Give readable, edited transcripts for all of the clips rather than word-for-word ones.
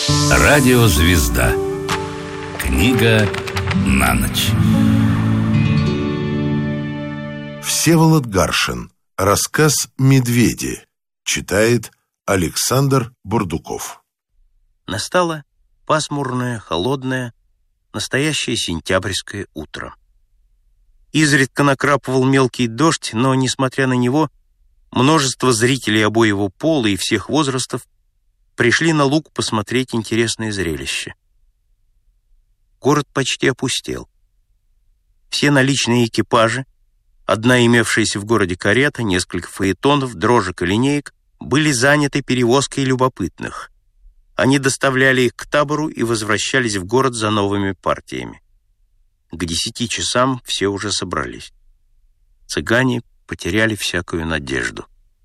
Радиозвезда. Книга на ночь. Всеволод Гаршин. Рассказ «Медведи». Читает Александр Бурдуков. Настало пасмурное, холодное, настоящее сентябрьское утро. Изредка накрапывал мелкий дождь, но, несмотря на него, множество зрителей обоего пола и всех возрастов пришли на луг посмотреть интересное зрелище. Город почти опустел. Все наличные экипажи, одна имевшаяся в городе карета, несколько фаэтонов, дрожек и линеек, были заняты перевозкой любопытных. Они доставляли их к табору и возвращались в город за новыми партиями. К 10 часам все уже собрались. Цыгане потеряли всякую надежду.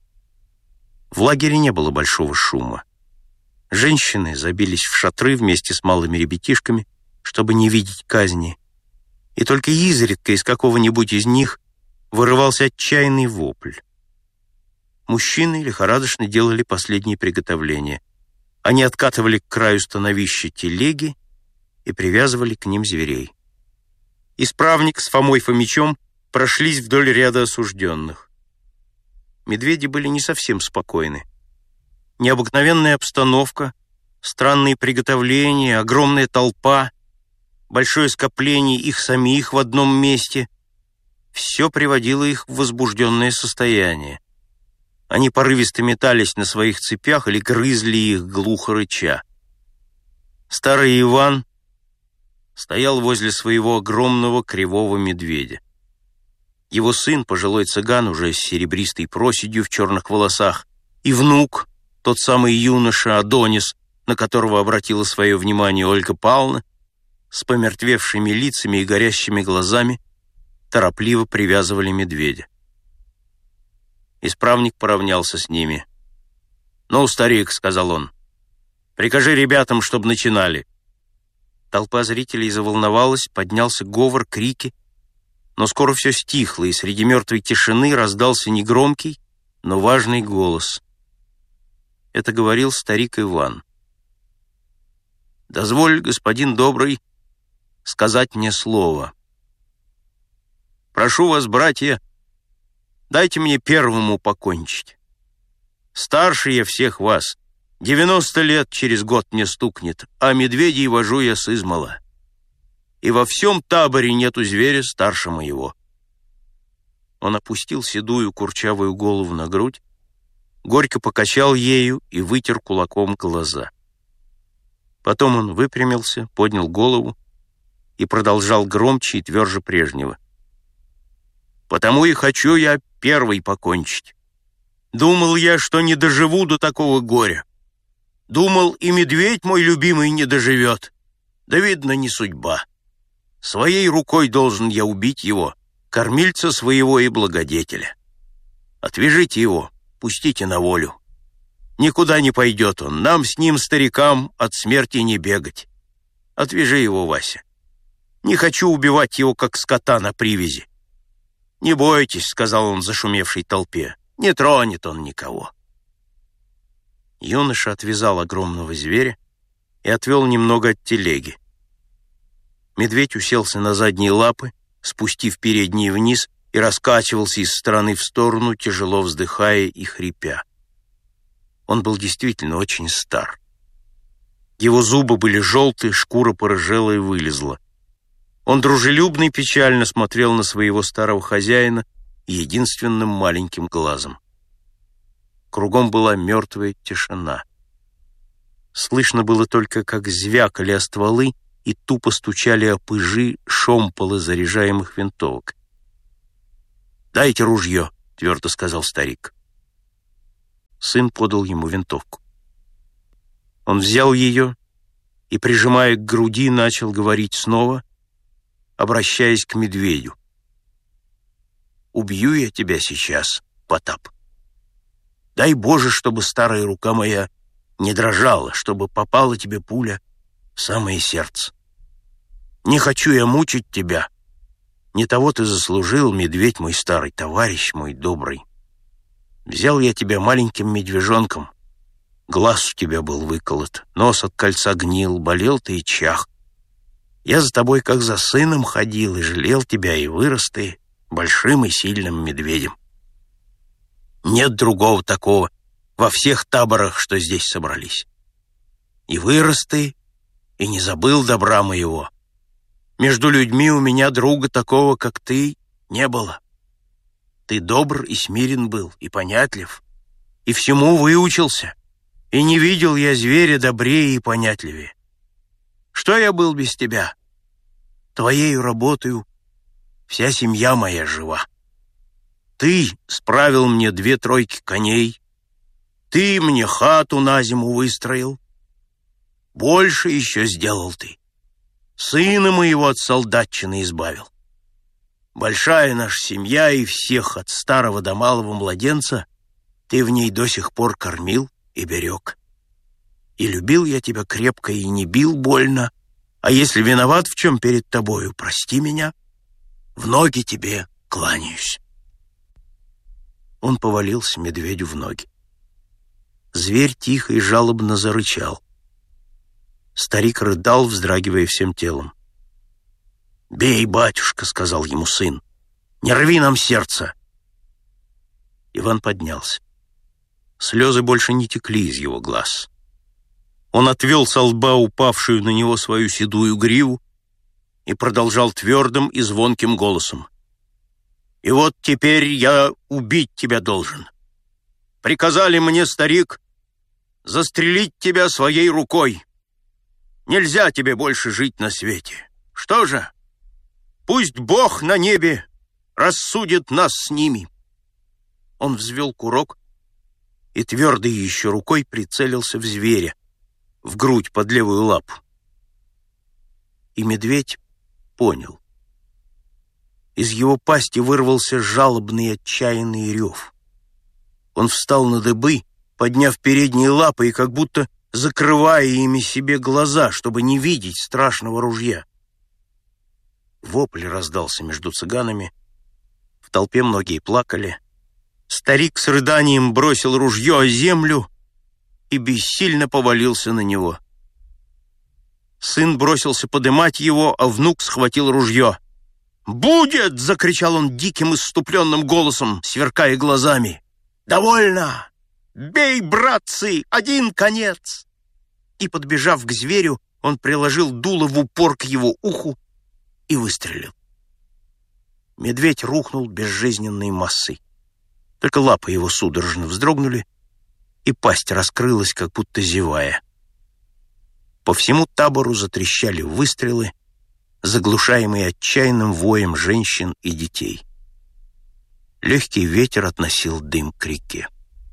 В лагере не было большого шума. Женщины забились в шатры вместе с малыми ребятишками, чтобы не видеть казни, и только изредка из какого-нибудь из них вырывался отчаянный вопль. Мужчины лихорадочно делали последние приготовления. Они откатывали к краю становища телеги и привязывали к ним зверей. Исправник с Фомой Фомичом прошлись вдоль ряда осужденных. Медведи были не совсем спокойны. Необыкновенная обстановка, странные приготовления, огромная толпа, большое скопление их самих в одном месте — все приводило их в возбужденное состояние. Они порывисто метались на своих цепях или грызли их, глухо рыча. Старый Иван стоял возле своего огромного кривого медведя. Его сын, пожилой цыган, уже с серебристой проседью в черных волосах, и внук, тот самый юноша Адонис, на которого обратила свое внимание Ольга Павловна, с помертвевшими лицами и горящими глазами, торопливо привязывали медведя. Исправник поравнялся с ними. «Ну, старик», — сказал он, — «прикажи ребятам, чтобы начинали». Толпа зрителей заволновалась, поднялся говор, крики, но скоро все стихло, и среди мертвой тишины раздался негромкий, но важный голос. Это говорил старик Иван. «Дозволь, господин добрый, сказать мне слово. Прошу вас, братья, дайте мне первому покончить. Старше я всех вас, 90 лет через год мне стукнет, а медведей вожу я сызмала. И во всем таборе нету зверя старше моего». Он опустил седую курчавую голову на грудь, горько покачал ею и вытер кулаком глаза. Потом он выпрямился, поднял голову и продолжал громче и тверже прежнего. «Потому и хочу я первый покончить. Думал я, что не доживу до такого горя. Думал, и медведь мой любимый не доживет. Да, видно, не судьба. Своей рукой должен я убить его, кормильца своего и благодетеля. Отвяжите его, пустите на волю. Никуда не пойдет он, нам с ним, старикам, от смерти не бегать. Отвяжи его, Вася. Не хочу убивать его, как скота на привязи». «Не бойтесь», — сказал он зашумевшей толпе, — «не тронет он никого». Юноша отвязал огромного зверя и отвел немного от телеги. Медведь уселся на задние лапы, спустив передние вниз, и раскачивался из стороны в сторону, тяжело вздыхая и хрипя. Он был действительно очень стар. Его зубы были желтые, шкура порыжела и вылезла. Он дружелюбно и печально смотрел на своего старого хозяина единственным маленьким глазом. Кругом была мертвая тишина. Слышно было только, как звякали о стволы и тупо стучали о пыжи шомполы заряжаемых винтовок. «Дайте ружье», — твердо сказал старик. Сын подал ему винтовку. Он взял ее и, прижимая к груди, начал говорить снова, обращаясь к медведю. «Убью я тебя сейчас, Потап. Дай Боже, чтобы старая рука моя не дрожала, чтобы попала тебе пуля в самое сердце. Не хочу я мучить тебя. Не того ты заслужил, медведь мой старый, товарищ мой добрый. Взял я тебя маленьким медвежонком, Глаз у тебя был выколот, нос от кольца гнил, болел ты и чах. Я за тобой как за сыном ходил и жалел тебя, и вырос ты большим и сильным медведем. Нет другого такого во всех таборах, что здесь собрались. И вырос ты, и не забыл добра моего. Между людьми у меня друга такого, как ты, не было. Ты добр и смирен был, и понятлив, и всему выучился, и не видел я зверя добрее и понятливее. Что я был без тебя? Твоею работаю вся семья моя жива. Ты справил мне 2 тройки коней, ты мне хату на зиму выстроил. Больше еще сделал ты. Сына моего от солдатчины избавил. Большая наша семья, и всех от старого до малого младенца ты в ней до сих пор кормил и берег. И любил я тебя крепко и не бил больно, а если виноват в чем перед тобою, прости меня, в ноги тебе кланяюсь. Он повалился медведю в ноги. Зверь тихо и жалобно зарычал. Старик рыдал, вздрагивая всем телом. «Бей, батюшка», — сказал ему сын, — «не рви нам сердце». Иван поднялся. Слезы больше не текли из его глаз. Он отвел со лба упавшую на него свою седую гриву и продолжал твердым и звонким голосом. «И вот теперь я убить тебя должен. Приказали мне, старик, застрелить тебя своей рукой. Нельзя тебе больше жить на свете. Что же? Пусть Бог на небе рассудит нас с ними». Он взвел курок и твердой еще рукой прицелился в зверя, в грудь под левую лапу. И медведь понял. Из его пасти вырвался жалобный отчаянный рев. Он встал на дыбы, подняв передние лапы и как будто закрывая ими себе глаза, чтобы не видеть страшного ружья. Вопль раздался между цыганами. В толпе многие плакали. Старик с рыданием бросил ружье о землю и бессильно повалился на него. Сын бросился подымать его, а внук схватил ружье. «Будет!» — закричал он диким исступленным голосом, сверкая глазами. «Довольно! Бей, братцы, один конец!» И, подбежав к зверю, он приложил дуло в упор к его уху и выстрелил. Медведь рухнул безжизненной массой. Только лапы его судорожно вздрогнули, и пасть раскрылась, как будто зевая. По всему табору затрещали выстрелы, заглушаемые отчаянным воем женщин и детей. Легкий ветер относил дым к реке.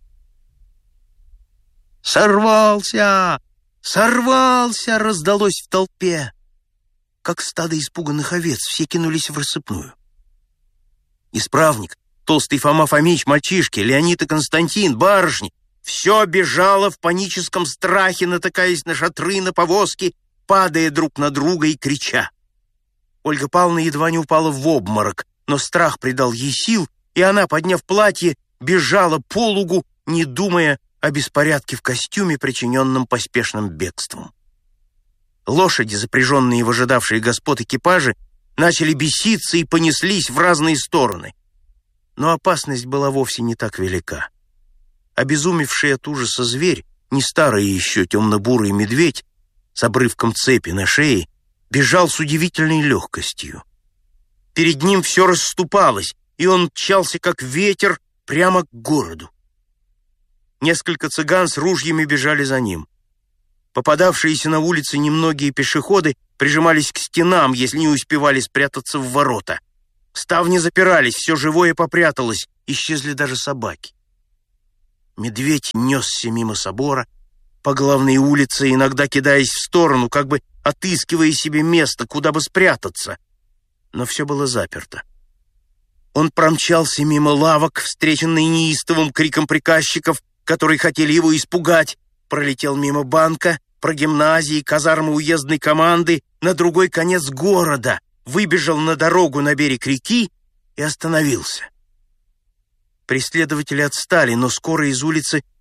«Сорвался! Сорвался!» — раздалось в толпе. Как стадо испуганных овец, все кинулись в рассыпную. Исправник, толстый Фома Фомич, мальчишки, Леонид и Константин, барышни — все бежало в паническом страхе, натыкаясь на шатры, на повозки, падая друг на друга и крича. Ольга Павловна едва не упала в обморок, но страх придал ей сил, и она, подняв платье, бежала по лугу, не думая о беспорядке в костюме, причиненном поспешным бегством. Лошади, запряженные в ожидавшие господ экипажи, начали беситься и понеслись в разные стороны. Но опасность была вовсе не так велика. Обезумевший от ужаса зверь, не старый еще темно-бурый медведь, с обрывком цепи на шее, бежал с удивительной легкостью. Перед ним все расступалось, и он мчался, как ветер, прямо к городу. Несколько цыган с ружьями бежали за ним. Попадавшиеся на улице немногие пешеходы прижимались к стенам, если не успевали спрятаться в ворота. Ставни запирались, все живое попряталось, исчезли даже собаки. Медведь несся мимо собора, по главной улице, иногда кидаясь в сторону, как бы отыскивая себе место, куда бы спрятаться. Но все было заперто. Он промчался мимо лавок, встреченный неистовым криком приказчиков, которые хотели его испугать, пролетел мимо банка, прогимназии, казармы уездной команды, на другой конец города, выбежал на дорогу на берег реки и остановился. Преследователи отстали, но скоро из улицы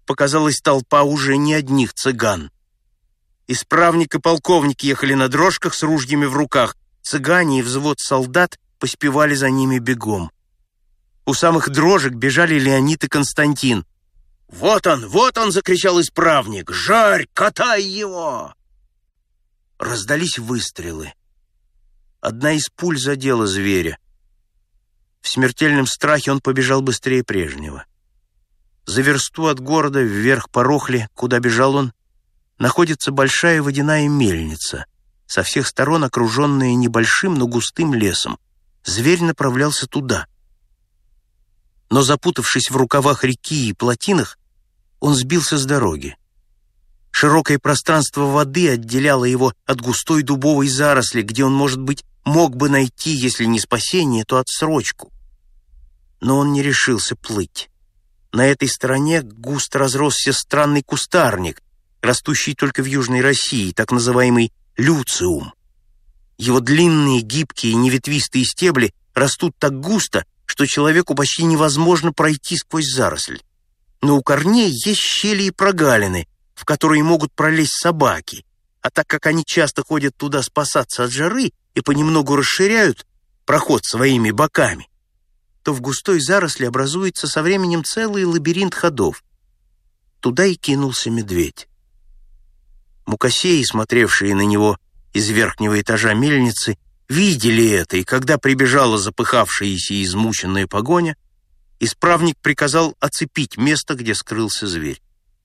показалась толпа уже не одних цыган. Исправник и полковник ехали на дрожках с ружьями в руках. Цыгане и взвод солдат поспевали за ними бегом. У самых дрожек бежали Леонид и Константин. вот он!» — закричал исправник. «Жарь! Катай его!» Раздались выстрелы. Одна из пуль задела зверя. В смертельном страхе он побежал быстрее прежнего. За версту от города, вверх по Рохле, куда бежал он, находится большая водяная мельница, со всех сторон окруженная небольшим, но густым лесом. Зверь направлялся туда. Но, запутавшись в рукавах реки и плотинах, он сбился с дороги. Широкое пространство воды отделяло его от густой дубовой заросли, где он, может быть, мог бы найти, если не спасение, то отсрочку. Но он не решился плыть. На этой стороне густо разросся странный кустарник, растущий только в Южной России, так называемый люциум. Его длинные, гибкие, неветвистые стебли растут так густо, что человеку почти невозможно пройти сквозь заросль. Но у корней есть щели и прогалины, в которые могут пролезть собаки, а так как они часто ходят туда спасаться от жары и понемногу расширяют проход своими боками, то в густой заросли образуется со временем целый лабиринт ходов. Туда и кинулся медведь. Мукосеи, смотревшие на него из верхнего этажа мельницы, видели это, и когда прибежала запыхавшаяся и измученная погоня, исправник приказал оцепить место, где скрылся зверь.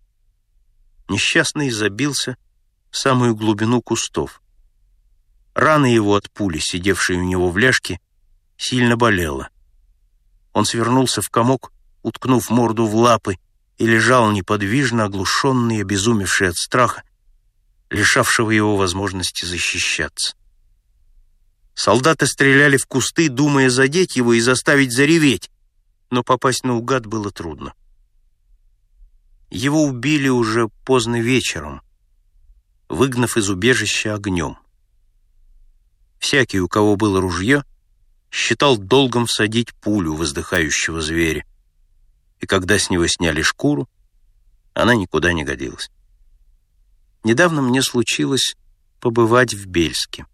Несчастный забился в самую глубину кустов. Рана его от пули, сидевшей у него в ляжке, сильно болела. Он свернулся в комок, уткнув морду в лапы, и лежал неподвижно, оглушенный, обезумевший от страха, лишавшего его возможности защищаться. Солдаты стреляли в кусты, думая задеть его и заставить зареветь, но попасть наугад было трудно. Его убили уже поздно вечером, выгнав из убежища огнем. Всякий, у кого было ружье, считал долгом всадить пулю в воздыхающего зверя, и когда с него сняли шкуру, она никуда не годилась. Недавно мне случилось побывать в Бельске.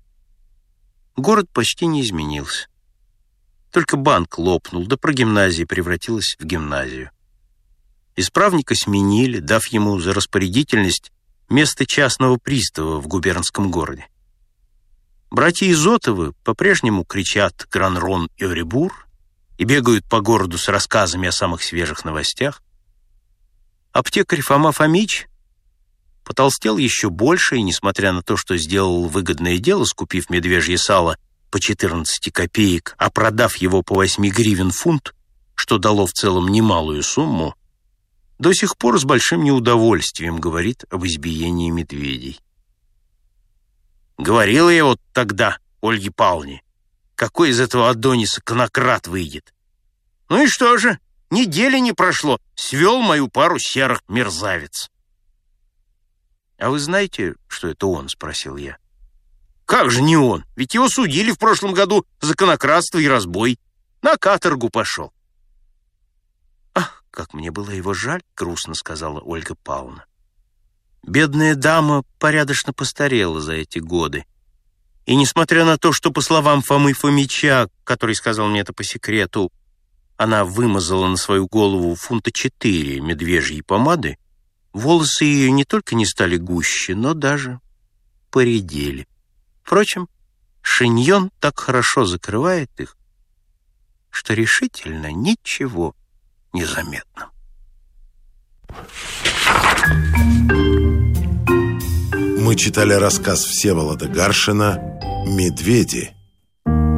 Город почти не изменился. Только банк лопнул, да прогимназия превратилась в гимназию. Исправника сменили, дав ему за распорядительность место частного пристава в губернском городе. Братья Изотовы по-прежнему кричат «Гранрон» и «Оребур» и бегают по городу с рассказами о самых свежих новостях. Аптекарь Фома Фомич потолстел еще больше, и, несмотря на то, что сделал выгодное дело, скупив медвежье сало по 14 копеек, а продав его по 8 гривен фунт, что дало в целом немалую сумму, до сих пор с большим неудовольствием говорит об избиении медведей. Говорила я вот тогда Ольге Павловне, какой из этого Адониса конократ выйдет. Ну и что же, недели не прошло, свел мою пару серых, мерзавец. «А вы знаете, что это он?» — спросил я. «Как же не он? Ведь его судили в прошлом году за конократство и разбой. На каторгу пошел». «Ах, как мне было его жаль!» — грустно сказала Ольга Павловна. Бедная дама порядочно постарела за эти годы. И несмотря на то, что, по словам Фомы Фомича, который сказал мне это по секрету, она вымазала на свою голову 4 фунта медвежьей помады, волосы ее не только не стали гуще, но даже поредели. Впрочем, шиньон так хорошо закрывает их, что решительно ничего не заметно. Мы читали рассказ Всеволода Гаршина «Медведи».